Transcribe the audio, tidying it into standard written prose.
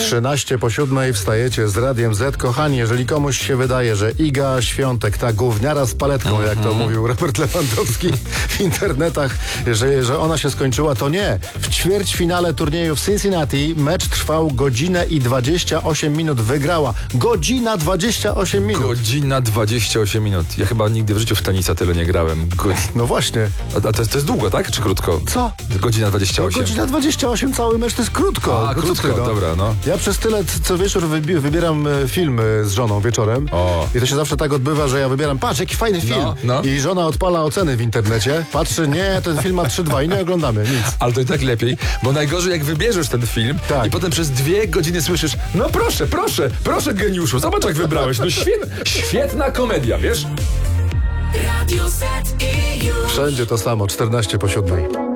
13:07 wstajecie z Radiem Z. Kochani, jeżeli komuś się wydaje, że Iga Świątek, ta gówniara z paletką, jak to mówił Robert Lewandowski w internetach, że ona się skończyła, to nie. W ćwierćfinale turnieju w Cincinnati mecz trwał godzinę i 28 minut. Wygrała. Godzina 28 minut. Godzina 28 minut. Ja chyba nigdy w życiu w tenisa tyle nie grałem. No właśnie. A to jest długo, tak? Czy krótko? Co? Godzina 28. Godzina 28, cały mecz to jest krótko. A, No, krótko, no. dobra, no. Ja przez tyle co wieczór wybieram film z żoną wieczorem. O. I to się zawsze tak odbywa, że ja wybieram, patrz, jaki fajny film. No. I żona odpala oceny w internecie, patrzy, nie, ten film ma 3,2 i nie oglądamy, nic. Ale to i tak lepiej, bo najgorzej jak wybierzesz ten film Tak. i potem przez 2 godziny słyszysz, no proszę geniuszu, zobacz jak wybrałeś, no świetna komedia, wiesz? Radio Z i już. Wszędzie to samo, 14:07.